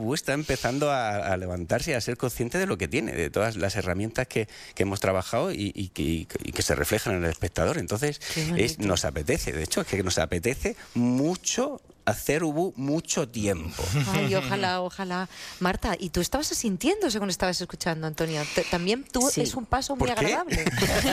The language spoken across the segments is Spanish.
está empezando a levantarse y a ser consciente de lo que tiene, de todas las herramientas que hemos trabajado y que se reflejan en el espectador. Entonces, nos apetece, de hecho, es que nos apetece mucho hacer Ubu mucho tiempo. Ay, ojalá. Marta, ¿y tú estabas sintiendo según estabas escuchando, Antonio? También tú es un paso muy agradable.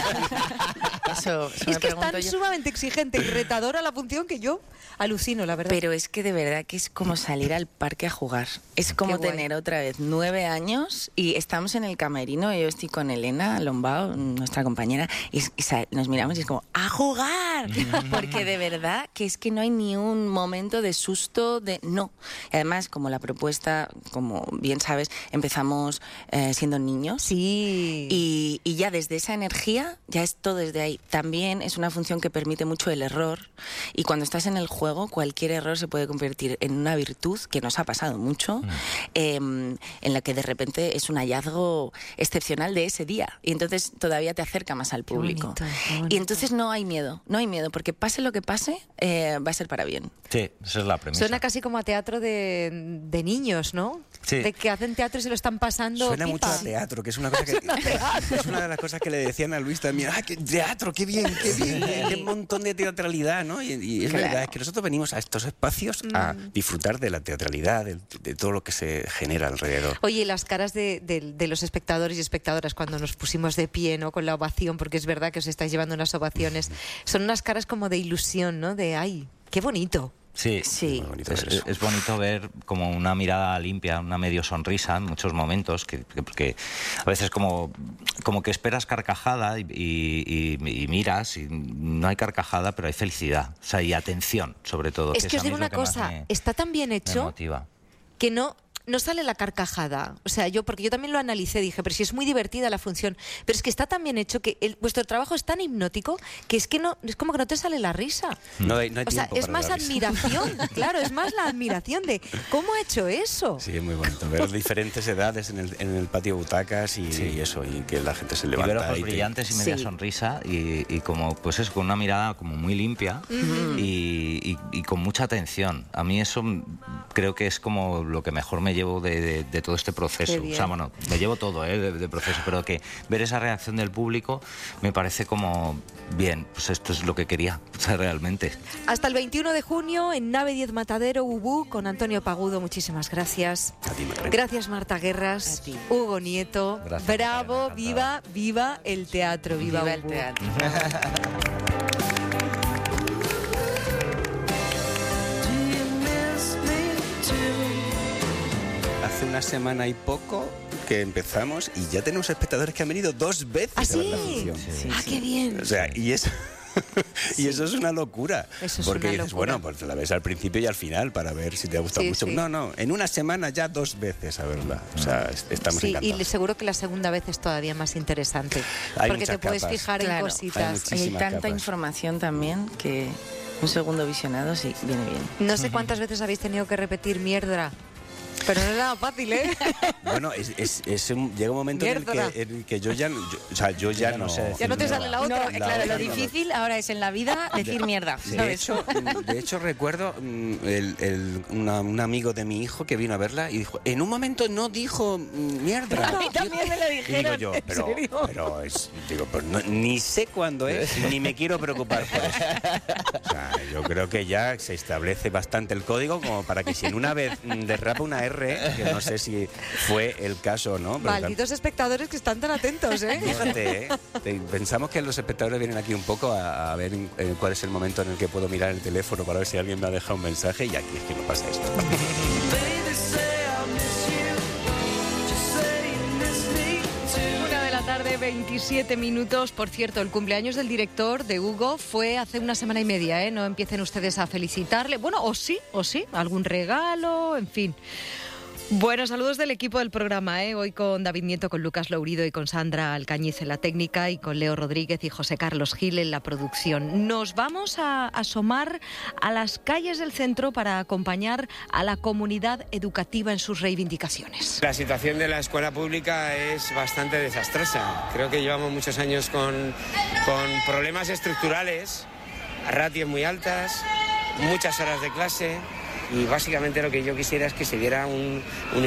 Eso es que es tan sumamente exigente y retadora la función que yo alucino, la verdad. Pero es que de verdad que es como salir al parque a jugar. Es como tener otra vez 9 años y estamos en el camerino, yo estoy con Elena Lombao, nuestra compañera, y nos miramos y es como ¡a jugar! Porque de verdad que es que no hay ni un momento de susto, no. Y además, como la propuesta, como bien sabes, empezamos siendo niños. Sí. Y ya desde esa energía, ya es todo desde ahí. También es una función que permite mucho el error. Y cuando estás en el juego, cualquier error se puede convertir en una virtud, que nos ha pasado mucho, en la que de repente es un hallazgo excepcional de ese día. Y entonces todavía te acerca más al público. Qué bonito. Y entonces no hay miedo, porque pase lo que pase, va a ser para bien. Sí, esa es la premisa. Suena casi como a teatro de niños, ¿no? Sí. De que hacen teatro y se lo están pasando. Suena pipa. mucho a teatro, que es una cosa que es una de las cosas que le decían a Luis también. ¡Ah, qué teatro, qué bien! ¡Qué montón de teatralidad!, ¿no? Y es verdad, es que nosotros venimos a estos espacios a disfrutar de la teatralidad, de todo lo que se genera alrededor. Oye, las caras de los espectadores y espectadoras cuando nos pusimos de pie, ¿no? Con la ovación, porque es verdad que os estáis llevando unas ovaciones, son unas caras como de ilusión, ¿no? De ¡ay, qué bonito! Sí, Sí. Es bonito ver como una mirada limpia, una medio sonrisa en muchos momentos, porque a veces como que esperas carcajada y miras y no hay carcajada, pero hay felicidad, o sea, y atención, sobre todo. Es que os digo una cosa, está tan bien hecho que no sale la carcajada. O sea, porque yo también lo analicé, dije, pero si es muy divertida la función, pero es que está tan bien hecho que vuestro trabajo es tan hipnótico que es como que no te sale la risa. No hay o sea, es más admiración, claro, es más la admiración de cómo he hecho eso. Sí, es muy bonito ver diferentes edades en el patio butacas y eso, y que la gente se levanta. Y ver ojos brillantes y media sonrisa y como, pues eso, con una mirada como muy limpia y con mucha atención. A mí eso creo que es como lo que mejor me llevo de todo este proceso. O sea, bueno, me llevo todo de proceso, pero que ver esa reacción del público me parece como bien, pues esto es lo que quería, o sea, realmente. Hasta el 21 de junio en Nave 10 Matadero, Ubu, con Antonio Pagudo. Muchísimas gracias. A ti, Marta. Gracias, Marta Guerras, Hugo Nieto. Gracias, bravo, Marta, viva el teatro, viva el Ubu. teatro. Hace una semana y poco que empezamos y ya tenemos espectadores que han venido 2 veces ¿Ah, a ver sí? la función. Sí. Ah, qué bien. O sea, y eso... Y eso es una locura. Eso es porque una dices, locura. bueno, pues la ves al principio y al final para ver si te ha gustado mucho. Sí. No, en una semana ya 2 veces a verla. O sea, estamos encantados. Y seguro que la segunda vez es todavía más interesante. Hay porque muchas te puedes capas. fijar en Claro, cositas. Hay muchísimas tanta capas. información también que un segundo visionado sí viene bien. No sé cuántas veces habéis tenido que repetir mierda. Pero no es nada fácil, ¿eh? Bueno, llega un momento en el que yo ya no sé. Ya no te sale la otra. Claro, lo difícil ahora es en la vida decir mierda. De hecho, recuerdo un amigo de mi hijo que vino a verla y dijo, en un momento no dijo mierda. A mí también me lo Y digo dijeron. yo, ¿En serio? pero ni sé cuándo es, ni me quiero preocupar por eso. O sea, yo creo que ya se establece bastante el código como para que si en una vez derrapa una R, que no sé si fue el caso o no. Pero Malditos espectadores que están tan atentos, ¿eh? fíjate, pensamos que los espectadores vienen aquí un poco a ver cuál es el momento en el que puedo mirar el teléfono para ver si alguien me ha dejado un mensaje y aquí es que no pasa esto. 1:27 p.m. Por cierto, el cumpleaños del director de Hugo fue hace una semana y media, ¿eh? No empiecen ustedes a felicitarle. Bueno, o sí, algún regalo, en fin. Bueno, saludos del equipo del programa, ¿eh? Hoy con David Nieto, con Lucas Lourido y con Sandra Alcañiz en la técnica y con Leo Rodríguez y José Carlos Gil en la producción. Nos vamos a asomar a las calles del centro para acompañar a la comunidad educativa en sus reivindicaciones. La situación de la escuela pública es bastante desastrosa. Creo que llevamos muchos años con problemas estructurales, ratios muy altas, muchas horas de clase, Y básicamente lo que yo quisiera es que se diera un